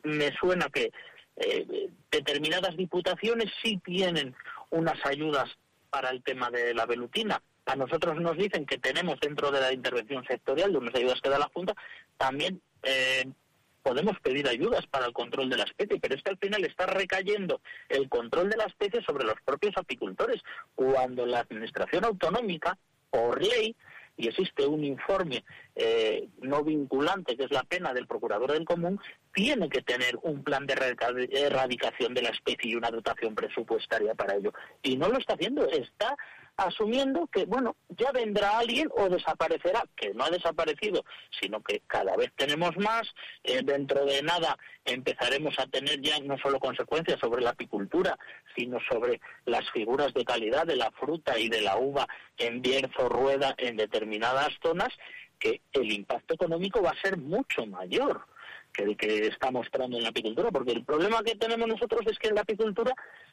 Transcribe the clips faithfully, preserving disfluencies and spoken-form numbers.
me suena que eh, determinadas diputaciones sí tienen unas ayudas para el tema de la velutina. A nosotros nos dicen que tenemos dentro de la intervención sectorial, de unas ayudas que da la Junta, también eh, podemos pedir ayudas para el control de la especie, pero es que al final está recayendo el control de la especie sobre los propios apicultores, cuando la Administración Autonómica, por ley, y existe un informe eh, no vinculante, que es la pena del Procurador del Común, tiene que tener un plan de erradicación de la especie y una dotación presupuestaria para ello. Y no lo está haciendo, está asumiendo que, bueno, ya vendrá alguien o desaparecerá, que no ha desaparecido, sino que cada vez tenemos más, eh, dentro de nada empezaremos a tener ya no solo consecuencias sobre la apicultura, sino sobre las figuras de calidad de la fruta y de la uva en Bierzo, Rueda, en determinadas zonas, que el impacto económico va a ser mucho mayor que el que está mostrando en la apicultura, porque el problema que tenemos nosotros es que en la apicultura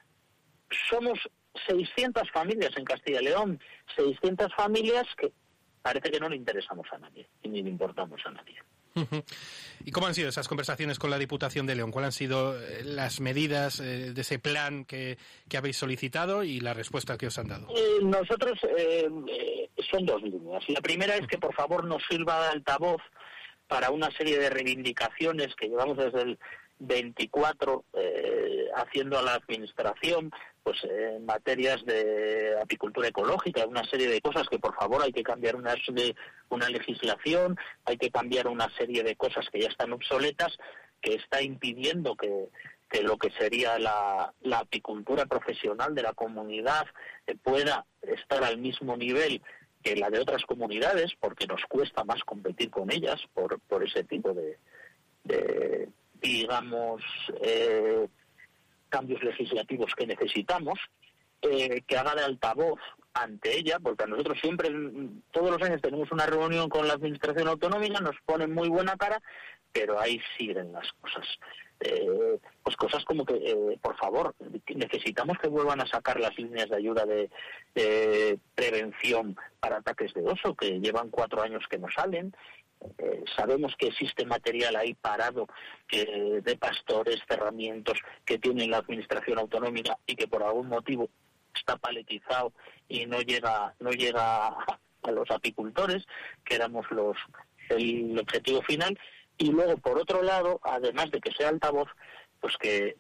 somos seiscientas familias en Castilla y León, seiscientas familias que parece que no le interesamos a nadie y ni le importamos a nadie. ¿Y cómo han sido esas conversaciones con la Diputación de León? ¿Cuáles han sido las medidas eh, de ese plan que, que habéis solicitado y la respuesta que os han dado? Eh, nosotros eh, eh, son dos líneas. La primera es que por favor nos sirva de altavoz para una serie de reivindicaciones que llevamos desde el veinticuatro eh, haciendo a la Administración, pues eh, en materias de apicultura ecológica, una serie de cosas que por favor hay que cambiar una, una legislación, hay que cambiar una serie de cosas que ya están obsoletas, que está impidiendo que, que lo que sería la, la apicultura profesional de la comunidad eh, pueda estar al mismo nivel que la de otras comunidades, porque nos cuesta más competir con ellas por, por ese tipo de, de digamos, eh, cambios legislativos que necesitamos, eh, que haga de altavoz ante ella, porque a nosotros siempre, todos los años tenemos una reunión con la Administración Autonómica, nos ponen muy buena cara, pero ahí siguen las cosas. Eh, pues cosas como que, eh, por favor, necesitamos que vuelvan a sacar las líneas de ayuda de, de prevención para ataques de oso, que llevan cuatro años que no salen. Eh, sabemos que existe material ahí parado que de pastores, cerramientos que tiene la Administración Autonómica y que por algún motivo está paletizado y no llega no llega a los apicultores, que éramos los el objetivo final. Y luego, por otro lado, además de que sea altavoz, pues que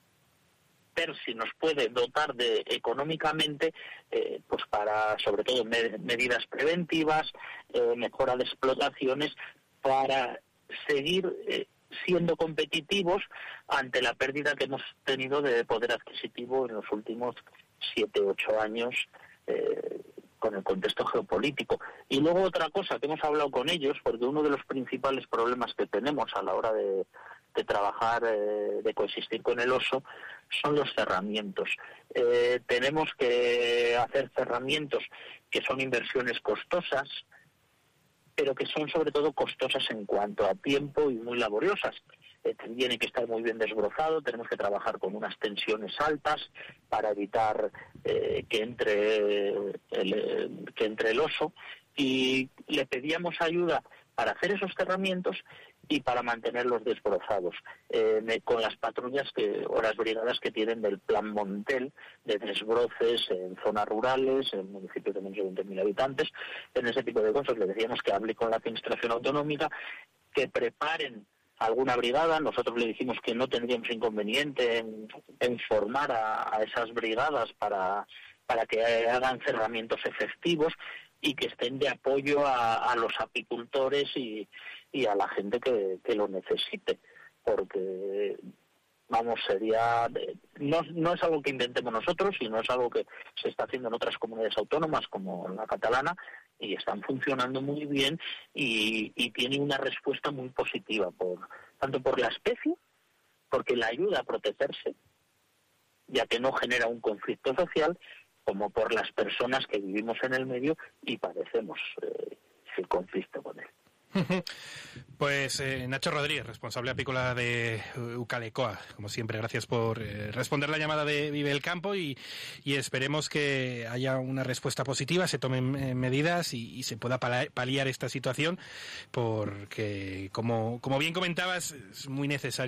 ver si nos puede dotar de económicamente, eh, pues para, sobre todo, med- medidas preventivas, eh, mejora de explotaciones, para seguir eh, siendo competitivos ante la pérdida que hemos tenido de poder adquisitivo en los últimos siete, ocho años, eh, con el contexto geopolítico. Y luego otra cosa que hemos hablado con ellos, porque uno de los principales problemas que tenemos a la hora de, de trabajar, eh, de coexistir con el oso, son los cerramientos. Eh, tenemos que hacer cerramientos que son inversiones costosas, pero que son sobre todo costosas en cuanto a tiempo y muy laboriosas. Eh, tiene que estar muy bien desbrozado, tenemos que trabajar con unas tensiones altas para evitar eh, que entre el, que entre el oso, y le pedíamos ayuda para hacer esos cerramientos y para mantenerlos desbrozados, eh, con las patrullas que, o las brigadas que tienen del Plan Montel de desbroces en zonas rurales, en municipios de menos de veinte mil habitantes, en ese tipo de cosas. Le decíamos que hable con la Administración Autonómica, que preparen alguna brigada. Nosotros le dijimos que no tendríamos inconveniente en, en formar a, a esas brigadas para, para que hagan cerramientos efectivos y que estén de apoyo a, a los apicultores y, y a la gente que, que lo necesite, porque vamos, sería no, no es algo que inventemos nosotros, sino es algo que se está haciendo en otras comunidades autónomas como la catalana, y están funcionando muy bien y, y tiene una respuesta muy positiva, por tanto por la especie, porque la ayuda a protegerse, ya que no genera un conflicto social, como por las personas que vivimos en el medio y padecemos eh, el conflicto con él. Pues eh, Nacho Rodríguez, responsable apícola de Ucalecoa, como siempre, gracias por eh, responder la llamada de Vive el Campo, y, y esperemos que haya una respuesta positiva, se tomen eh, medidas y, y se pueda paliar esta situación, porque como, como bien comentabas, es muy necesario